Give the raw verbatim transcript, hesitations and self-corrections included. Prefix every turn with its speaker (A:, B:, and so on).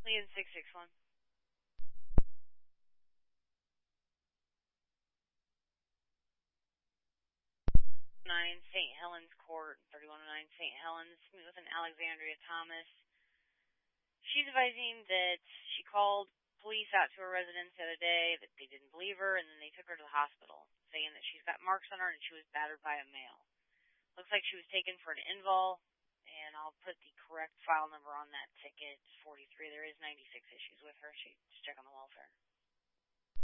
A: Leon six six one. nine Saint Helens Court, thirty-one oh nine Saint Helens. Meet with an Alexandria Thomas. She's advising that she called police out to her residence the other day, that they didn't believe her, and then they took her to the hospital, saying that she's got marks on her and she was battered by a male. Looks like she was taken for an invol, and I'll put the correct file number on that ticket, forty-three. There is ninety-six issues with her. She's checking the welfare.